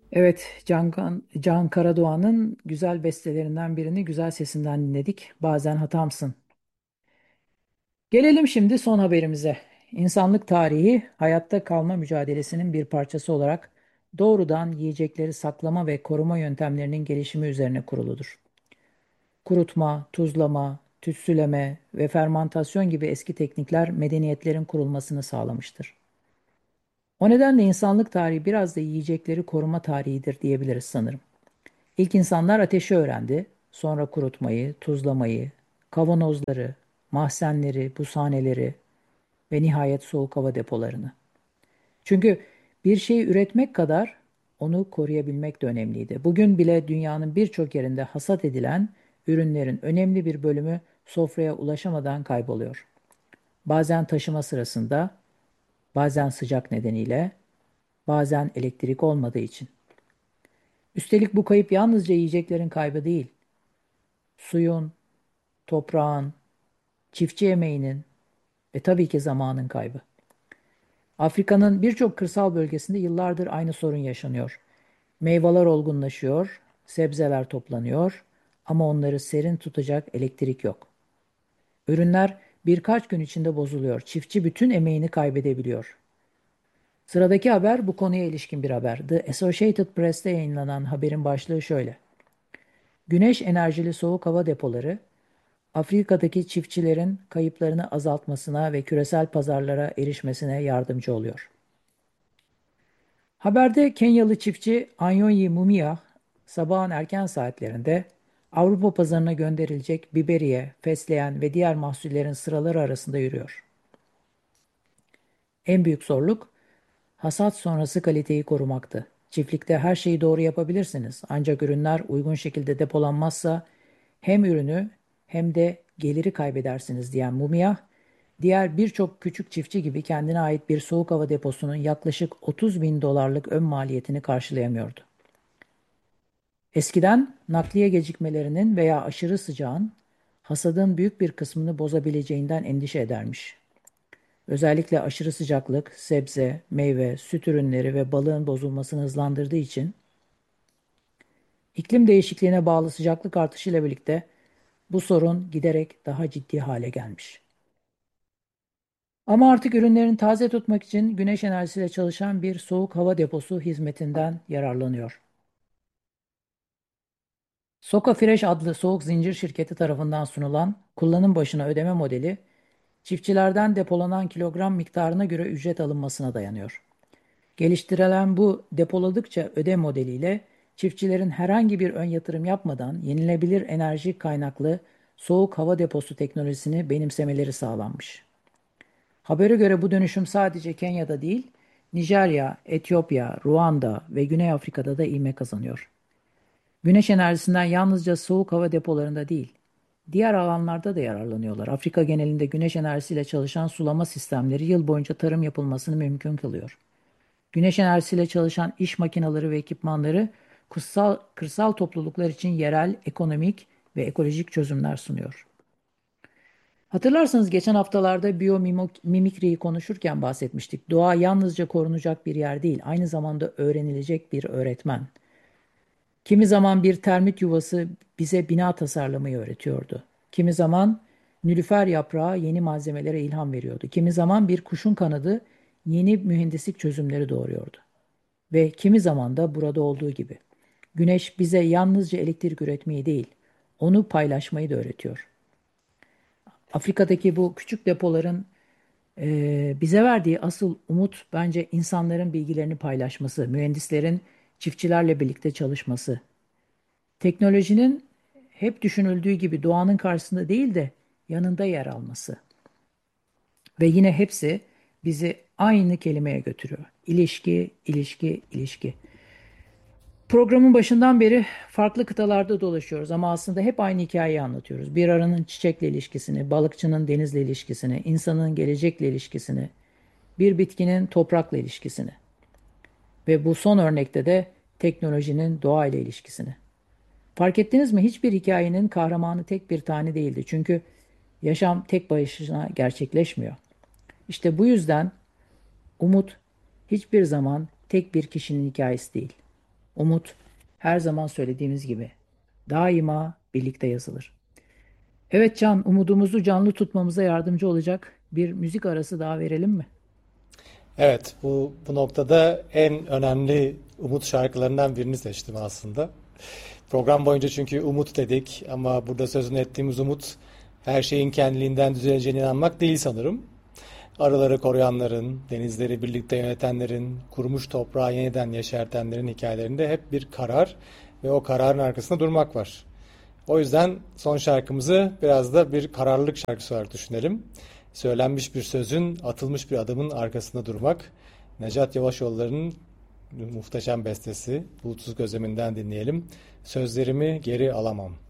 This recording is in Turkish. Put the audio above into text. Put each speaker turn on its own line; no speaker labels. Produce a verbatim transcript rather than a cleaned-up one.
Evet, Can, Can Karadoğan'ın güzel bestelerinden birini güzel sesinden dinledik. Bazen hatamsın. Gelelim şimdi son haberimize. İnsanlık tarihi hayatta kalma mücadelesinin bir parçası olarak doğrudan yiyecekleri saklama ve koruma yöntemlerinin gelişimi üzerine kuruludur. Kurutma, tuzlama, tütsüleme ve fermantasyon gibi eski teknikler medeniyetlerin kurulmasını sağlamıştır. O nedenle insanlık tarihi biraz da yiyecekleri koruma tarihidir diyebiliriz sanırım. İlk insanlar ateşi öğrendi, sonra kurutmayı, tuzlamayı, kavanozları, mahzenleri, buzhaneleri ve nihayet soğuk hava depolarını. Çünkü bir şeyi üretmek kadar onu koruyabilmek de önemliydi. Bugün bile dünyanın birçok yerinde hasat edilen ürünlerin önemli bir bölümü sofraya ulaşamadan kayboluyor. Bazen taşıma sırasında, bazen sıcak nedeniyle, bazen elektrik olmadığı için. Üstelik bu kayıp yalnızca yiyeceklerin kaybı değil, suyun, toprağın, çiftçi emeğinin ve tabii ki zamanın kaybı. Afrika'nın birçok kırsal bölgesinde yıllardır aynı sorun yaşanıyor. Meyveler olgunlaşıyor, sebzeler toplanıyor ama onları serin tutacak elektrik yok. Ürünler birkaç gün içinde bozuluyor. Çiftçi bütün emeğini kaybedebiliyor. Sıradaki haber bu konuya ilişkin bir haber. The Associated Press'te yayınlanan haberin başlığı şöyle. Güneş enerjili soğuk hava depoları Afrika'daki çiftçilerin kayıplarını azaltmasına ve küresel pazarlara erişmesine yardımcı oluyor. Haberde Kenyalı çiftçi Anyonyi Mumia sabahın erken saatlerinde Avrupa pazarına gönderilecek biberiye, fesleğen ve diğer mahsullerin sıraları arasında yürüyor. En büyük zorluk hasat sonrası kaliteyi korumaktı. Çiftlikte her şeyi doğru yapabilirsiniz ancak ürünler uygun şekilde depolanmazsa hem ürünü hem de geliri kaybedersiniz diyen Mumia, diğer birçok küçük çiftçi gibi kendine ait bir soğuk hava deposunun yaklaşık otuz bin dolarlık ön maliyetini karşılayamıyordu. Eskiden nakliye gecikmelerinin veya aşırı sıcağın hasadın büyük bir kısmını bozabileceğinden endişe edermiş. Özellikle aşırı sıcaklık, sebze, meyve, süt ürünleri ve balığın bozulmasını hızlandırdığı için iklim değişikliğine bağlı sıcaklık artışıyla birlikte bu sorun giderek daha ciddi hale gelmiş. Ama artık ürünlerini taze tutmak için güneş enerjisiyle çalışan bir soğuk hava deposu hizmetinden yararlanıyor. Soka Fresh adlı soğuk zincir şirketi tarafından sunulan kullanım başına ödeme modeli, çiftçilerden depolanan kilogram miktarına göre ücret alınmasına dayanıyor. Geliştirilen bu depoladıkça öde modeliyle çiftçilerin herhangi bir ön yatırım yapmadan yenilebilir enerji kaynaklı soğuk hava deposu teknolojisini benimsemeleri sağlanmış. Habere göre bu dönüşüm sadece Kenya'da değil, Nijerya, Etiyopya, Ruanda ve Güney Afrika'da da ivme kazanıyor. Güneş enerjisinden yalnızca soğuk hava depolarında değil, diğer alanlarda da yararlanıyorlar. Afrika genelinde güneş enerjisiyle çalışan sulama sistemleri yıl boyunca tarım yapılmasını mümkün kılıyor. Güneş enerjisiyle çalışan iş makineleri ve ekipmanları kırsal, kırsal topluluklar için yerel, ekonomik ve ekolojik çözümler sunuyor. Hatırlarsanız geçen haftalarda biyomimikriyi konuşurken bahsetmiştik. Doğa yalnızca korunacak bir yer değil, aynı zamanda öğrenilecek bir öğretmen. Kimi zaman bir termit yuvası bize bina tasarlamayı öğretiyordu. Kimi zaman nilüfer yaprağı yeni malzemelere ilham veriyordu. Kimi zaman bir kuşun kanadı yeni mühendislik çözümleri doğuruyordu. Ve kimi zaman da burada olduğu gibi. Güneş bize yalnızca elektrik üretmeyi değil, onu paylaşmayı da öğretiyor. Afrika'daki bu küçük depoların e, bize verdiği asıl umut bence insanların bilgilerini paylaşması, mühendislerin çiftçilerle birlikte çalışması. Teknolojinin hep düşünüldüğü gibi doğanın karşısında değil de yanında yer alması. Ve yine hepsi bizi aynı kelimeye götürüyor. İlişki, ilişki, ilişki. Programın başından beri farklı kıtalarda dolaşıyoruz ama aslında hep aynı hikayeyi anlatıyoruz. Bir arının çiçekle ilişkisini, balıkçının denizle ilişkisini, insanın gelecekle ilişkisini, bir bitkinin toprakla ilişkisini ve bu son örnekte de teknolojinin doğayla ilişkisini. Fark ettiniz mi? Hiçbir hikayenin kahramanı tek bir tane değildi. Çünkü yaşam tek başına gerçekleşmiyor. İşte bu yüzden umut hiçbir zaman tek bir kişinin hikayesi değil. Umut, her zaman söylediğimiz gibi, daima birlikte yazılır. Evet Can, umudumuzu canlı tutmamıza yardımcı olacak bir müzik arası daha verelim mi?
Evet, bu bu noktada en önemli umut şarkılarından birini seçtim aslında. Program boyunca çünkü umut dedik ama burada sözünü ettiğimiz umut her şeyin kendiliğinden düzeleceğine inanmak değil sanırım. Arıları koruyanların, denizleri birlikte yönetenlerin, kurumuş toprağı yeniden yeşertenlerin hikayelerinde hep bir karar ve o kararın arkasında durmak var. O yüzden son şarkımızı biraz da bir kararlılık şarkısı olarak düşünelim. Söylenmiş bir sözün, atılmış bir adımın arkasında durmak. Necat Yavaşoğulları'nın muhteşem bestesi Bulutsuz Gözleminden dinleyelim. Sözlerimi geri alamam.